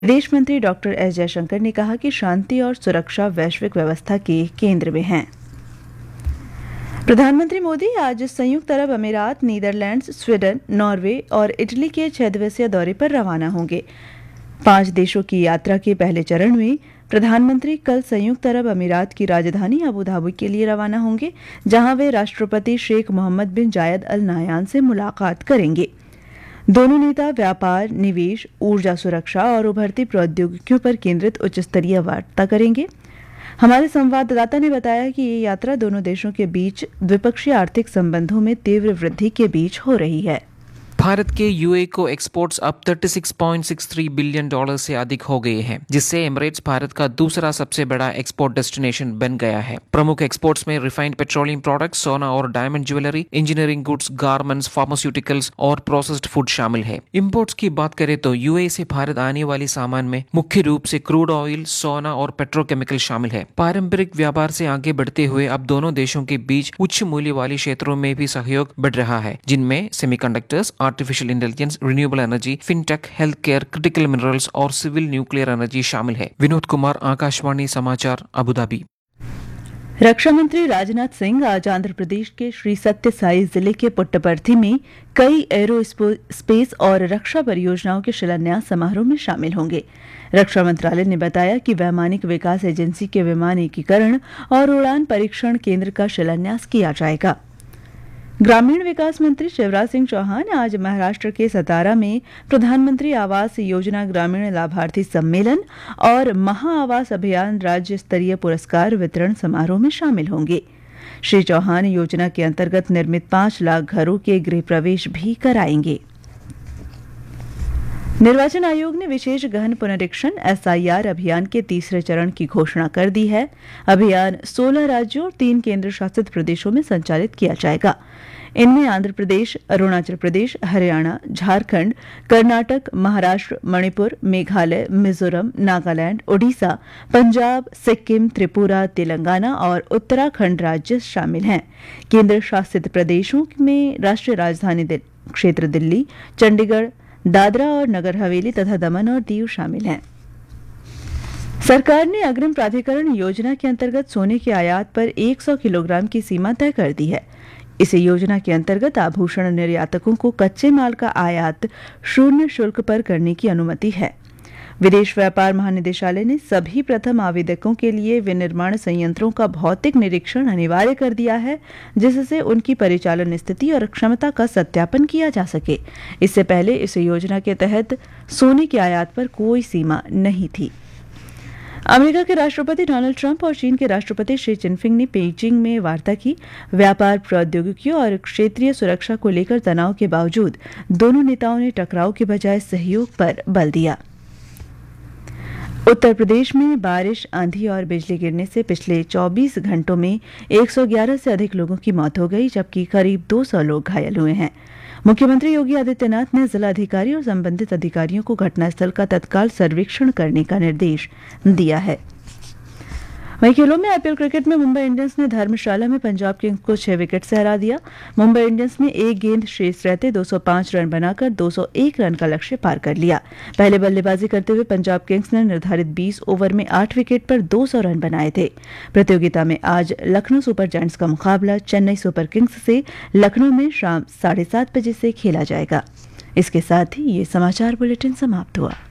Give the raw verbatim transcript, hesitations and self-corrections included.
विदेश मंत्री doctor S Jaishankar ने कहा कि शांति और सुरक्षा वैश्विक व्यवस्था के केंद्र में हैं। प्रधानमंत्री मोदी आज संयुक्त अरब अमीरात, नीदरलैंड्स, स्वीडन, नॉर्वे और इटली के छह दिवसीय दौरे पर रवाना होंगे। पांच देशों की यात्रा के पहले चरण में प्रधानमंत्री कल संयुक्त अरब अमीरात की राजधानी अबू धाबी के लिए रवाना होंगे, जहां वे राष्ट्रपति शेख मोहम्मद बिन जायद अल नाह्यान से मुलाकात करेंगे। दोनों नेता व्यापार, निवेश, ऊर्जा सुरक्षा और उभरती प्रौद्योगिकियों पर केंद्रित उच्च स्तरीय वार्ता करेंगे। हमारे संवाददाता ने बताया कि ये यात्रा दोनों देशों के बीच द्विपक्षीय आर्थिक संबंधों में तीव्र वृद्धि के बीच हो रही है। भारत के यूएई को एक्सपोर्ट्स अब छत्तीस पॉइंट छह तीन बिलियन डॉलर से अधिक हो गए हैं, जिससे एमिरेट्स भारत का दूसरा सबसे बड़ा एक्सपोर्ट डेस्टिनेशन बन गया है। प्रमुख एक्सपोर्ट्स में रिफाइंड पेट्रोलियम प्रोडक्ट्स, सोना और diamond jewellery, engineering goods, garments, pharmaceuticals और प्रोसेस्ड फूड शामिल है। इंपोर्ट्स की बात करें तो यूएई से भारत आने वाले सामान में मुख्य रूप से क्रूड ऑयल, सोना और पेट्रोकेमिकल शामिल है। पारंपरिक व्यापार से आगे बढ़ते हुए अब दोनों देशों के बीच उच्च मूल्य वाले क्षेत्रों में भी सहयोग बढ़ रहा है, जिनमें semiconductors, artificial intelligence, renewable energy, fintech, health care, critical minerals और सिविल न्यूक्लियर एनर्जी शामिल है। विनोद कुमार, आकाशवाणी समाचार, अबू धाबी। रक्षा मंत्री राजनाथ सिंह आज आंध्र प्रदेश के श्री सत्य साई जिले के पुट्टपर्थी में कई एरोस्पेस और रक्षा परियोजनाओं के शिलान्यास समारोह में शामिल होंगे। रक्षा मंत्रालय ने बताया कि वैमानिक विकास एजेंसी के विमान एकीकरण और उड़ान परीक्षण केंद्र का शिलान्यास किया जाएगा। ग्रामीण विकास मंत्री शिवराज सिंह चौहान आज महाराष्ट्र के सतारा में प्रधानमंत्री आवास योजना ग्रामीण लाभार्थी सम्मेलन और महा आवास अभियान राज्य स्तरीय पुरस्कार वितरण समारोह में शामिल होंगे। श्री चौहान योजना के अंतर्गत निर्मित पांच लाख घरों के गृह प्रवेश भी कराएंगे। निर्वाचन आयोग ने विशेष गहन पुनरीक्षण एसआईआर अभियान के तीसरे चरण की घोषणा कर दी है। अभियान सोलह राज्यों और तीन केंद्र शासित प्रदेशों में संचालित किया जाएगा। इनमें आंध्र प्रदेश, अरुणाचल प्रदेश, हरियाणा, झारखंड, कर्नाटक, महाराष्ट्र, मणिपुर, मेघालय, मिजोरम, नागालैंड, ओडिशा, पंजाब, सिक्किम, त्रिपुरा, तेलंगाना और उत्तराखंड राज्य शामिल हैं। केंद्र शासित प्रदेशों में राष्ट्रीय राजधानी क्षेत्र दिल्ली, चंडीगढ़, दादरा और नगर हवेली तथा दमन और दीव शामिल हैं। सरकार ने अग्रिम प्राधिकरण योजना के अंतर्गत सोने के आयात पर सौ किलोग्राम की सीमा तय कर दी है। इस योजना के अंतर्गत आभूषण निर्यातकों को कच्चे माल का आयात शून्य शुल्क पर करने की अनुमति है। विदेश व्यापार महानिदेशालय ने सभी प्रथम आवेदकों के लिए विनिर्माण संयंत्रों का भौतिक निरीक्षण अनिवार्य कर दिया है, जिससे उनकी परिचालन स्थिति और क्षमता का सत्यापन किया जा सके। इससे पहले इस योजना के तहत सोने के आयात पर कोई सीमा नहीं थी। अमेरिका के राष्ट्रपति डोनाल्ड ट्रंप और चीन के राष्ट्रपति शी जिनपिंग ने पेइचिंग में वार्ता की। व्यापार, प्रौद्योगिकियों और क्षेत्रीय सुरक्षा को लेकर तनाव के बावजूद दोनों नेताओं ने टकराव के बजाय सहयोग पर बल दिया। उत्तर प्रदेश में बारिश, आंधी और बिजली गिरने से पिछले चौबीस घंटों में एक सौ ग्यारह से अधिक लोगों की मौत हो गई, जबकि करीब दो सौ लोग घायल हुए हैं। मुख्यमंत्री योगी आदित्यनाथ ने जिलाधिकारी और संबंधित अधिकारियों को घटनास्थल का तत्काल सर्वेक्षण करने का निर्देश दिया है। वहीं खेलों में आईपीएल क्रिकेट में मुंबई इंडियंस ने धर्मशाला में पंजाब किंग्स को छह विकेट से हरा दिया। मुंबई इंडियंस ने एक गेंद शेष रहते दो सौ पांच रन बनाकर दो सौ एक रन का लक्ष्य पार कर लिया। पहले बल्लेबाजी करते हुए पंजाब किंग्स ने निर्धारित बीस ओवर में आठ विकेट पर दो सौ रन बनाए थे। प्रतियोगिता में आज लखनऊ सुपर जायंट्स का मुकाबला चेन्नई सुपर किंग्स से लखनऊ में शाम साढ़े सात बजे से खेला जाएगा। इसके साथ ही ये समाचार बुलेटिन समाप्त हुआ।